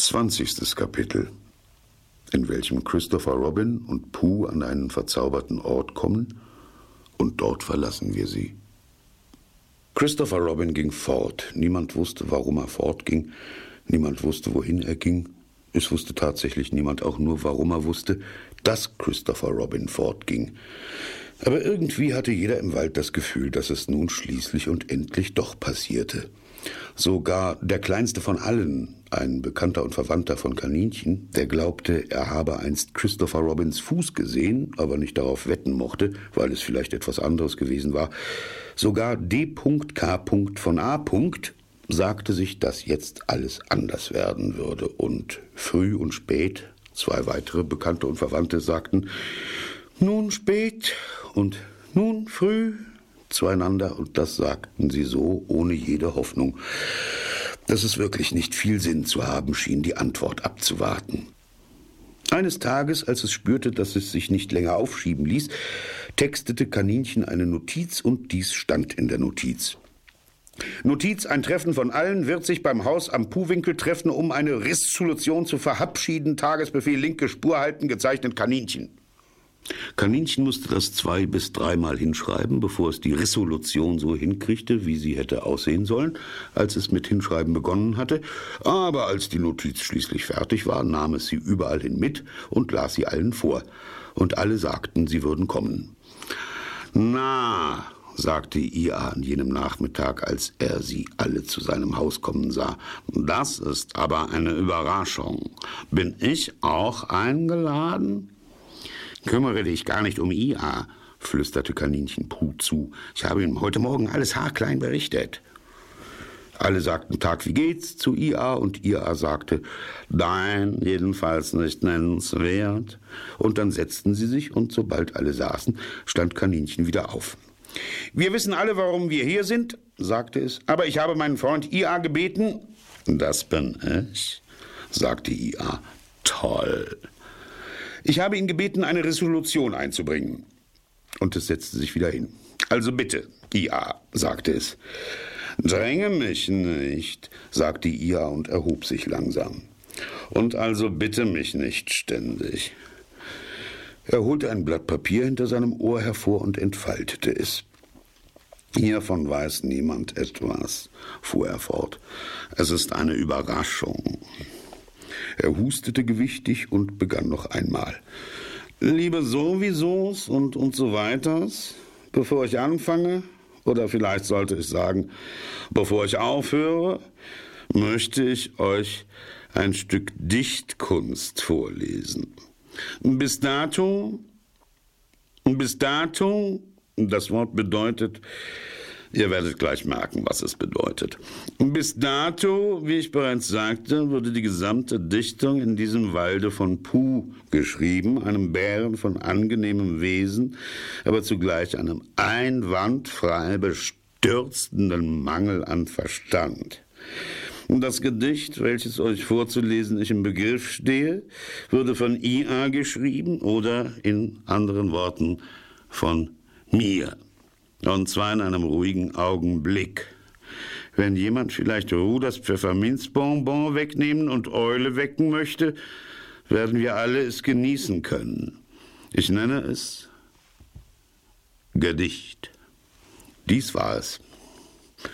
20. Kapitel, in welchem Christopher Robin und Pooh an einen verzauberten Ort kommen, und dort verlassen wir sie. Christopher Robin ging fort. Niemand wusste, warum er fortging. Niemand wusste, wohin er ging. Es wusste tatsächlich niemand auch nur, warum er wusste, dass Christopher Robin fortging. Aber irgendwie hatte jeder im Wald das Gefühl, dass es nun schließlich und endlich doch passierte. Sogar der kleinste von allen, ein Bekannter und Verwandter von Kaninchen, der glaubte, er habe einst Christopher Robins Fuß gesehen, aber nicht darauf wetten mochte, weil es vielleicht etwas anderes gewesen war. Sogar D.K. von A. sagte sich, dass jetzt alles anders werden würde. Und früh und spät, 2 weitere Bekannte und Verwandte sagten, nun spät und nun früh zueinander, und das sagten sie so ohne jede Hoffnung, dass es wirklich nicht viel Sinn zu haben schien, die Antwort abzuwarten. Eines Tages, als es spürte, dass es sich nicht länger aufschieben ließ, textete Kaninchen eine Notiz, und dies stand in der Notiz. Notiz: Ein Treffen von allen wird sich beim Haus am Puhwinkel treffen, um eine Resolution zu verabschieden. Tagesbefehl linke Spur halten, gezeichnet Kaninchen. Kaninchen musste das 2- bis 3-mal hinschreiben, bevor es die Resolution so hinkriegte, wie sie hätte aussehen sollen, als es mit Hinschreiben begonnen hatte. Aber als die Notiz schließlich fertig war, nahm es sie überall hin mit und las sie allen vor. Und alle sagten, sie würden kommen. »Na«, sagte IA an jenem Nachmittag, als er sie alle zu seinem Haus kommen sah, »das ist aber eine Überraschung. Bin ich auch eingeladen?« »Kümmere dich gar nicht um IA«, flüsterte Kaninchen Pooh zu. »Ich habe ihm heute Morgen alles haarklein berichtet.« Alle sagten Tag, wie geht's zu IA, und IA sagte, nein, jedenfalls nicht nennenswert. Und dann setzten sie sich, und sobald alle saßen, stand Kaninchen wieder auf. »Wir wissen alle, warum wir hier sind«, sagte es, »aber ich habe meinen Freund IA gebeten.« »Das bin ich«, sagte IA. »Toll. Ich habe ihn gebeten, eine Resolution einzubringen.« Und es setzte sich wieder hin. »Also bitte, IA«, sagte es. »Dränge mich nicht«, sagte IA und erhob sich langsam. »Und also bitte mich nicht ständig.« Er holte ein Blatt Papier hinter seinem Ohr hervor und entfaltete es. »Hiervon weiß niemand etwas«, fuhr er fort. »Es ist eine Überraschung.« Er hustete gewichtig und begann noch einmal. »Liebe Sowiesos und so weiters, bevor ich anfange, oder vielleicht sollte ich sagen, bevor ich aufhöre, möchte ich euch ein Stück Dichtkunst vorlesen. Bis dato, das Wort bedeutet, ihr werdet gleich merken, was es bedeutet. Bis dato, wie ich bereits sagte, wurde die gesamte Dichtung in diesem Walde von Pooh geschrieben, einem Bären von angenehmem Wesen, aber zugleich einem einwandfrei bestürzenden Mangel an Verstand. Das Gedicht, welches euch vorzulesen ich im Begriff stehe, wurde von IA geschrieben oder in anderen Worten von mir. Und zwar in einem ruhigen Augenblick. Wenn jemand vielleicht Ruders Pfefferminzbonbon wegnehmen und Eule wecken möchte, werden wir alle es genießen können. Ich nenne es Gedicht. Dies war es.